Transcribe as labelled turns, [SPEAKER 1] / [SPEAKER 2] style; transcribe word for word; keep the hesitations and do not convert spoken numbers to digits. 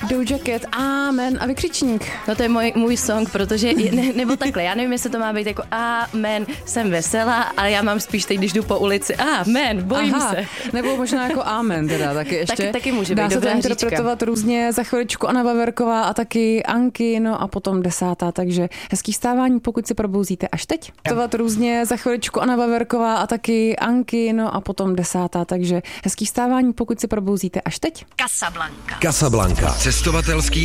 [SPEAKER 1] Doja Cat, amen a vykřičník.
[SPEAKER 2] No to je můj, můj song, protože, ne, nebo takhle, já nevím, jestli to má být jako amen, jsem veselá, ale já mám spíš teď, když jdu po ulici, amen, bojím
[SPEAKER 1] Aha,
[SPEAKER 2] se.
[SPEAKER 1] Nebo možná jako amen teda, taky ještě.
[SPEAKER 2] Taky, taky může
[SPEAKER 1] dá
[SPEAKER 2] být
[SPEAKER 1] se to
[SPEAKER 2] dobrá
[SPEAKER 1] interpretovat
[SPEAKER 2] říčka.
[SPEAKER 1] různě, za chviličku Anna Vaverková a taky Anky, no a potom desátá, takže hezký vstávání, pokud se probouzíte až teď. To různě, za chviličku Anna Vaverková a taky Anky, no a potom desátá, takže hezký vstávání, pokud se probouzíte až teď.
[SPEAKER 3] Casablanca.
[SPEAKER 4] Casablanca. Cestovatelský